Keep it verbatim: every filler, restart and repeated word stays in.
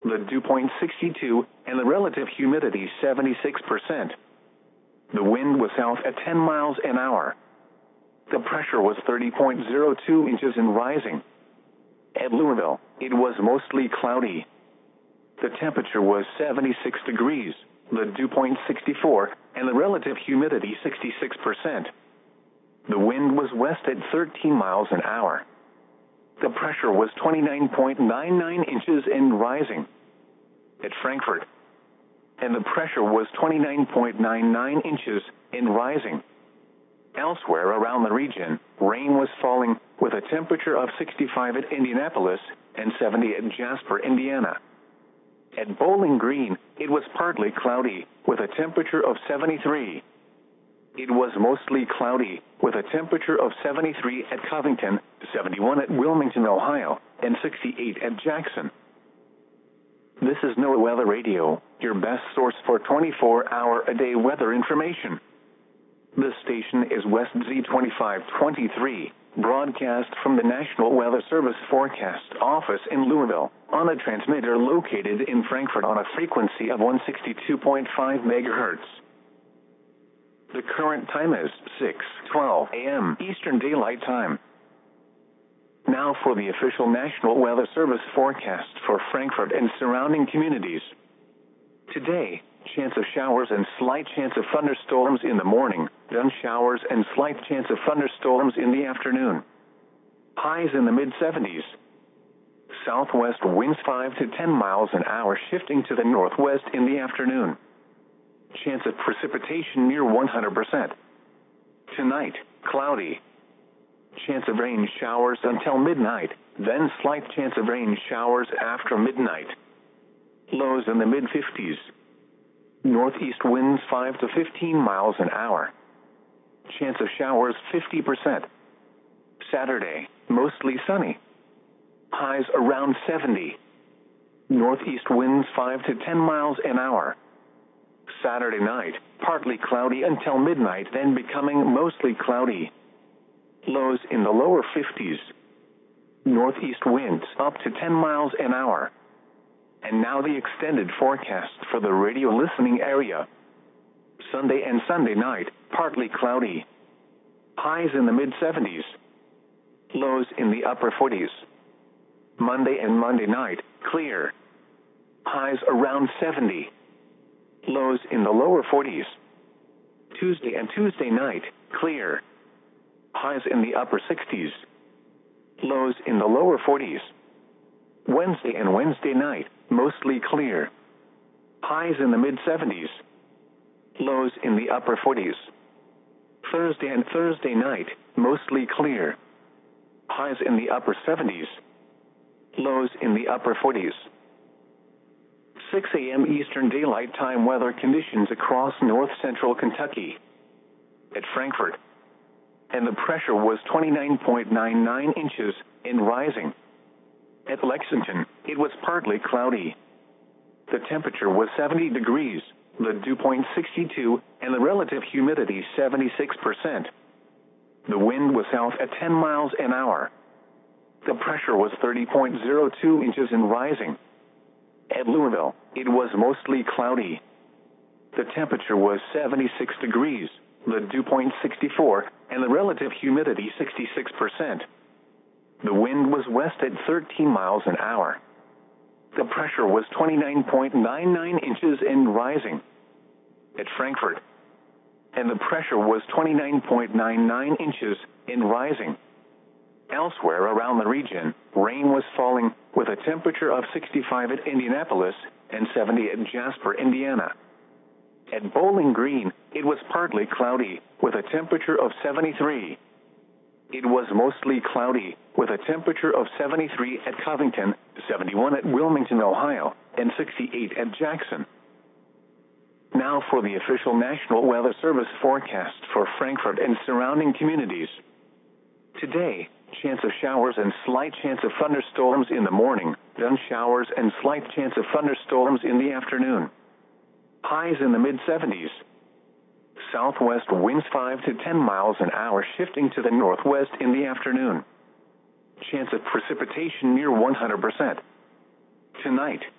the dew point sixty-two, and the relative humidity seventy-six percent. The wind was south at ten miles an hour. The pressure was thirty point zero two inches and rising. At Louisville, it was mostly cloudy. The temperature was seventy-six degrees, the dew point sixty-four, and the relative humidity sixty-six percent. The wind was west at thirteen miles an hour. The pressure was twenty-nine point nine nine inches and rising. At Frankfort, and the pressure was twenty-nine point nine nine inches and rising. Elsewhere around the region, rain was falling with a temperature of sixty-five at Indianapolis and seventy at Jasper, Indiana. At Bowling Green, it was partly cloudy with a temperature of seventy-three. It was mostly cloudy with a temperature of seventy-three at Covington, seventy-one at Wilmington, Ohio, and sixty-eight at Jackson. This is NOAA Weather Radio, your best source for twenty-four hour a day weather information. This station is West Z twenty-five twenty-three, broadcast from the National Weather Service Forecast Office in Louisville, on a transmitter located in Frankfort on a frequency of one sixty-two point five megahertz. The current time is six twelve a m Eastern Daylight Time. Now for the official National Weather Service forecast for Frankfort and surrounding communities. Today, chance of showers and slight chance of thunderstorms in the morning, then showers and slight chance of thunderstorms in the afternoon. Highs in the mid seventies. Southwest winds five to ten miles an hour shifting to the northwest in the afternoon. Chance of precipitation near one hundred percent. Tonight, cloudy. Chance of rain showers until midnight, then slight chance of rain showers after midnight. Lows in the mid fifties. Northeast winds five to fifteen miles an hour. Chance of showers fifty percent. Saturday, mostly sunny. Highs around seventy. Northeast winds five to ten miles an hour. Saturday night, partly cloudy until midnight, then becoming mostly cloudy. Lows in the lower fifties. Northeast winds up to ten miles an hour. And now the extended forecast for the radio listening area. Sunday and Sunday night, partly cloudy. Highs in the mid seventies. Lows in the upper forties. Monday and Monday night, clear. Highs around seventy. Lows in the lower forties. Tuesday and Tuesday night, clear. Highs in the upper sixties. Lows in the lower forties. Wednesday and Wednesday night, mostly clear. Highs in the mid seventies. Lows in the upper forties. Thursday and Thursday night, mostly clear. Highs in the upper seventies. Lows in the upper forties. six a m Eastern Daylight Time weather conditions across north central Kentucky. At Frankfort, and the pressure was twenty-nine point nine nine inches and rising. At Lexington, it was partly cloudy. The temperature was seventy degrees, the dew point sixty-two, and the relative humidity seventy-six percent. The wind was south at ten miles an hour. The pressure was thirty point zero two inches and rising. At Louisville, it was mostly cloudy. The temperature was seventy-six degrees, the dew point sixty-four, and the relative humidity sixty-six percent. The wind was west at thirteen miles an hour. The pressure was twenty-nine point nine nine inches and rising. At Frankfort, and the pressure was twenty-nine point nine nine inches and rising. Elsewhere around the region, rain was falling with a temperature of sixty-five at Indianapolis and seventy at Jasper, Indiana. At Bowling Green, it was partly cloudy with a temperature of seventy-three. It was mostly cloudy with a temperature of seventy-three at Covington, seventy-one at Wilmington, Ohio, and sixty-eight at Jackson. Now for the official National Weather Service forecast for Frankfort and surrounding communities. Today, chance of showers and slight chance of thunderstorms in the morning, then showers and slight chance of thunderstorms in the afternoon. Highs in the mid seventies. Southwest winds five to ten miles an hour shifting to the northwest in the afternoon. Chance of precipitation near one hundred percent. Tonight,